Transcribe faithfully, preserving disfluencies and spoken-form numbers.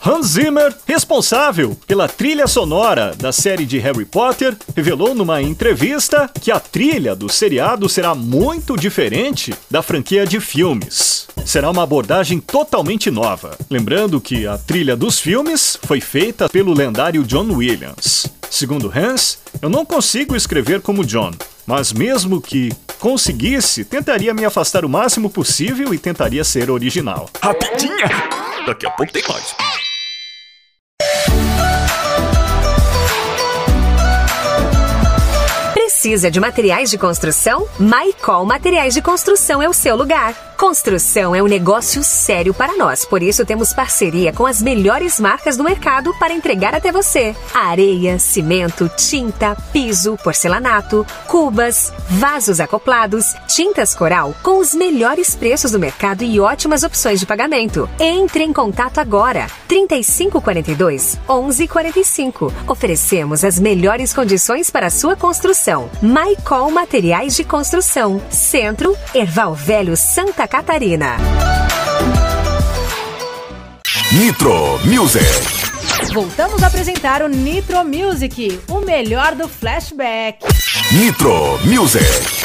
Hans Zimmer, responsável pela trilha sonora da série de Harry Potter, revelou numa entrevista que a trilha do seriado será muito diferente da franquia de filmes. Será uma abordagem totalmente nova. Lembrando que a trilha dos filmes foi feita pelo lendário John Williams. Segundo Hans, eu não consigo escrever como John, mas mesmo que conseguisse, tentaria me afastar o máximo possível e tentaria ser original. Rapidinha! Daqui a pouco tem mais. Precisa de materiais de construção? Maicol Materiais de Construção é o seu lugar. Construção é um negócio sério para nós, por isso temos parceria com as melhores marcas do mercado para entregar até você. Areia, cimento, tinta, piso, porcelanato, cubas, vasos acoplados, tintas coral com os melhores preços do mercado e ótimas opções de pagamento. Entre em contato agora. trinta e cinco quarenta e dois, onze quarenta e cinco. Oferecemos as melhores condições para a sua construção. Maicol Materiais de Construção. Centro, Erval Velho, Santa Catarina. Nitro Music. Voltamos a apresentar o Nitro Music, o melhor do flashback. Nitro Music.